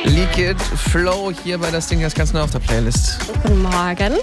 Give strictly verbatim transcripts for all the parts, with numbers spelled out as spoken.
Liquid Flow hier bei das Ding, das ganz neu auf der Playlist. Guten Morgen.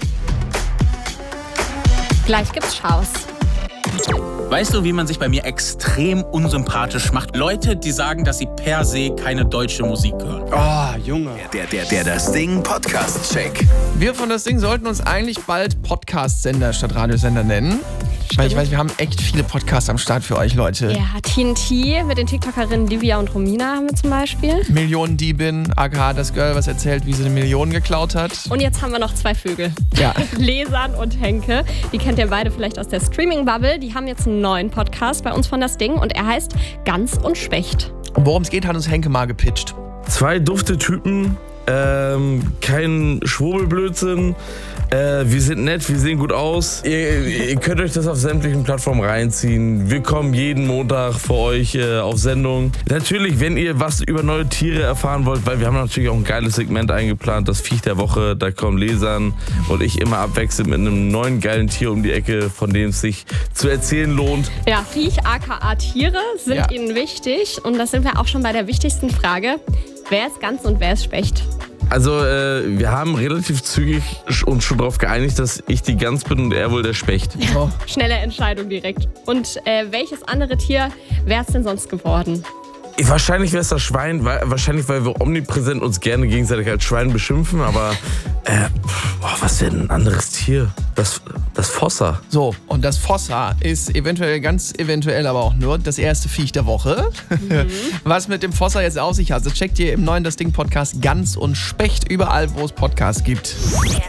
Gleich gibt's Schaus. Weißt du, wie man sich bei mir extrem unsympathisch macht? Leute, die sagen, dass sie per se keine deutsche Musik hören. Oh, Junge. Der, der, der Das Ding Podcast-Check. Wir von das Ding sollten uns eigentlich bald Podcast-Sender statt Radiosender nennen. Weil ich weiß, wir haben echt viele Podcasts am Start für euch, Leute. Ja, T N T mit den TikTokerinnen Livia und Romina haben wir zum Beispiel. Millionendiebin, aka das Girl, was erzählt, wie sie eine Million geklaut hat. Und jetzt haben wir noch zwei Vögel. Ja. Lesan und Henke. Die kennt ihr beide vielleicht aus der Streaming-Bubble. Die haben jetzt einen neuen Podcast bei uns von das Ding und er heißt Ganz und Specht. Und worum es geht, hat uns Henke mal gepitcht. Zwei dufte Typen, ähm, kein Schwurbelblödsinn. Äh, wir sind nett, wir sehen gut aus. Ihr, ihr könnt euch das auf sämtlichen Plattformen reinziehen. Wir kommen jeden Montag für euch äh, auf Sendung. Natürlich, wenn ihr was über neue Tiere erfahren wollt, weil wir haben natürlich auch ein geiles Segment eingeplant, das Viech der Woche. Da kommen Lesan und ich immer abwechselnd mit einem neuen geilen Tier um die Ecke, von dem es sich zu erzählen lohnt. Ja, Viech aka Tiere sind Ja. ihnen wichtig. Und das sind wir auch schon bei der wichtigsten Frage. Wer ist Gans und wer ist Specht? Also äh, wir haben relativ zügig uns schon darauf geeinigt, dass ich die Gans bin und er wohl der Specht. Oh. Schnelle Entscheidung direkt. Und äh, welches andere Tier wäre es denn sonst geworden? Wahrscheinlich wäre es das Schwein, weil, wahrscheinlich weil wir omnipräsent uns gerne gegenseitig als Schwein beschimpfen, aber äh, boah, was wäre denn ein anderes Tier? Das, das Fossa. So, und das Fossa ist eventuell, ganz eventuell aber auch nur das erste Viech der Woche. Mhm. Was mit dem Fossa jetzt auf sich hat, das checkt ihr im neuen Das Ding Podcast Gans und Specht überall, wo es Podcasts gibt. Der